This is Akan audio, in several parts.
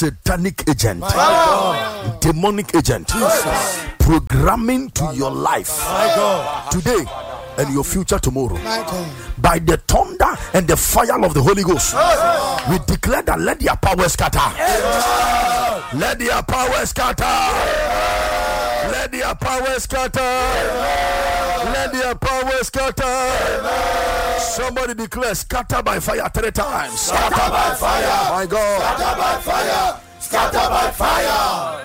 satanic agent, demonic agent, programming to your life today and your future tomorrow, by the thunder and the fire of the Holy Ghost, we declare that let their power scatter. Let their power scatter. Let their power scatter. Let their power scatter. Somebody declare scatter by fire 3 times. Scatter by fire. My God. Scatter by fire. Scatter by fire.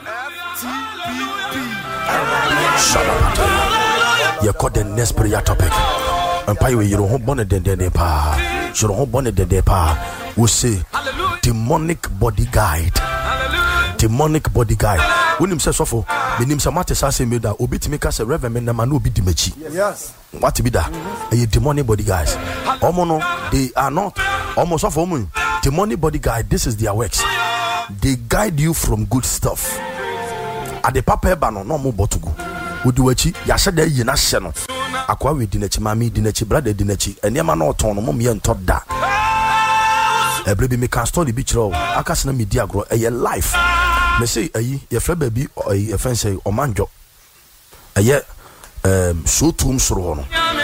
You call the next prayer topic. And pay you don't hold bonnet de pa. You don't hold bonnet de pa. We say demonic body guide. Demonic body guide. When him say suffer, the name Samate say me that obi to make us a reverend na man obi dimechi. Yes. What to be that? A demonic body guys. Omono, they are not almost of woman. Demonic body guide, this is their works. They guide you from good stuff. At the papa bano no mo botugu. Uduachi, yashada yina sheno. Akwa we dinechi, mami dinechi, brother dinechi, and yama no tono mo me and top that. A baby me can story beach row. Akasna media grow a life. Me say your friend baby or a friend say omanjo. A ye so tum sorono.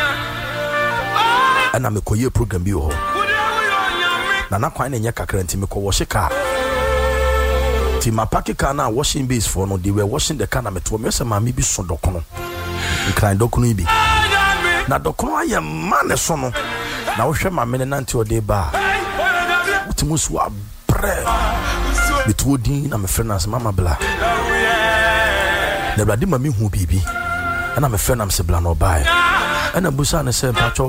And I'm a coyer program be ho. Nana quine and yakakranti me ko wash a car. Tima paki kana washing base for no, they were washing the car. Me to me say mami be so dokono. You can dokunu be. Na dokono I am man sono. Na wo hwe ma me nanti ode ba. Utimus wa bre. Between na me friend as mama bla. The bladi mami hu bibi. And I'm a friend am se bla no buy. And a busa na say pacho.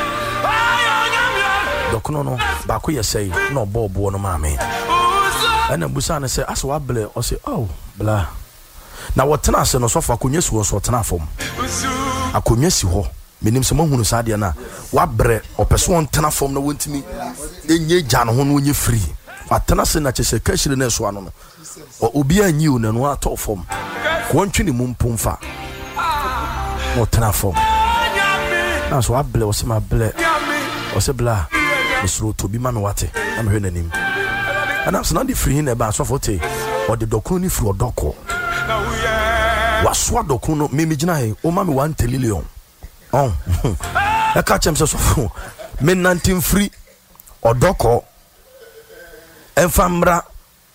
Dokono no ba ko ye say no bobo no mami. And a busa na say as wa ble or say oh bla. Na what na se no so fa konye so so tena fom. Akonye si ho. Menim se mahunu sa de na wa bre opeso on tena fom na wontimi enye gya no ho no onye free. Atena se na chese kashire na so ano no obi anyi o na no ato fom ko ntwe ni mumpumfa mo tena fom na so able o se ma ble o se bla esro to bi ma me wate na me hwe nanim ana so na di free na ba so fote o de dokun ni free odoko wa so dokun no me gina he o ma me 1 trillion oh e ka chem se so fo me 19 free odoko Enfamra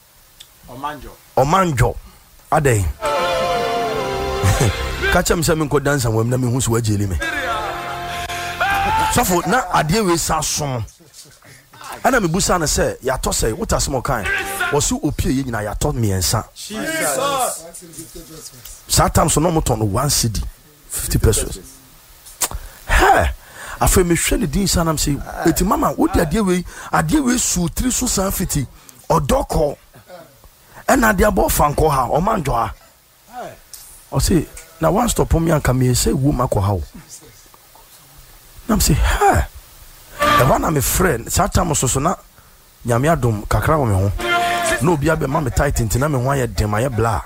Omanjo Adey Kachem se me ko dance am na me hu so ageli me Sofo na ade we sa so ana me busa na se ya to se utasmo kan wo su opie ye nyina ya to me ensa Jesus Satam so no mo ton 1 cedi 50 pesos Hey afa me hwe ne din sanam se eti mama wo di ade we su 3 so san fiti odoko and ade abo fanko ha o manjo ha o say na one stop me anka me say wo mako ha o nam say ha e wana me friend satam so na nyame adom kakra wo me ho no obi abe ma me tight ntina me ho aye dem aye bla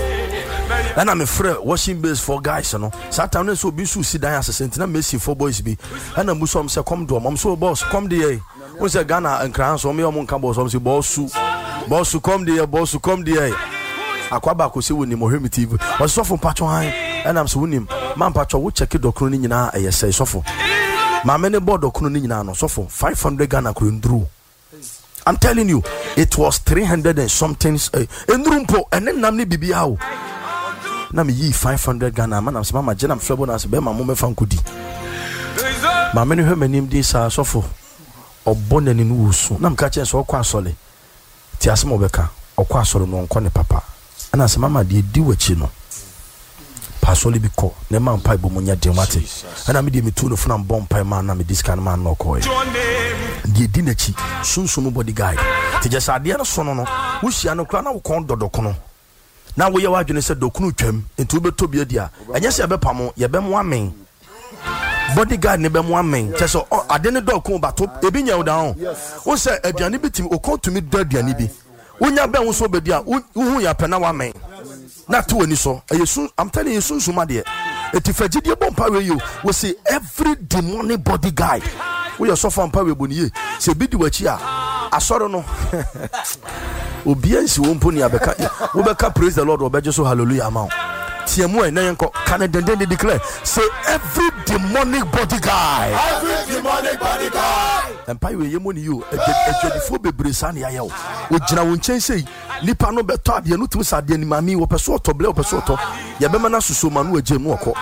and I'm a friend washing base for guys, you know. Saturday so be so sit down as a sentinel Messi for boys be. And I'm some say come do mom so boss come there. What's a Ghana and crowns or me on Cambo some say boss who come there, boss who come there. Akwaba ko se woni mohemiti was so from patron and I'm so him man patron wo check dokunu ni nyina e say so for. Ma me ne board dokunu ni nyina no so for 500 Ghana ko ndru. I'm telling you it was 300 and something ndrumpo and then namni bibia o. Na me yi 500 Ghana man am se mama jena mfrebo na se be ma mo me fan kodi ma me ne hwe manim di sa sofo obone ne nusu na mka che so okwa asole ti asem obeka okwa asole no nko ne papa ana se mama de di wachi no pasole bi ko ne man pai bo munya de mate ana me de me tu no funa bom pai man na me discan man no ko e de di na chi sunsun body guide ti je sa de no so no wo hia no kra na wo kon dodoko no na wo ye wadwene se dokunu twam enti wo beto bia dia enye se bepamo ye be mo amen bodyguard ne be mo amen che so ade ne dokun bato ebi nya down wo se aduane bitim okotumi do aduane bi wonya be wo so be dia wo ya pena wa amen na to ani so yesu I'm telling you sunsun ma de eti fagidie bompa we you we say every demonic bodyguard wo ye so fa mpa we boniye se bi di wachi a asoro no Obiansi womponi abeka. Wobeka praise the Lord obeje so hallelujah amount. Tiemu e na yenko can they declare say every demonic body guy. Every demonic body guy. Empire we yemoni you ejwadifo bebresa na yawo. Ogina wo nchen sei nipa no beto ade no tum sade ni mami wo peso otoble wo peso oto. Ye be ma na soso ma no agye mu okọ.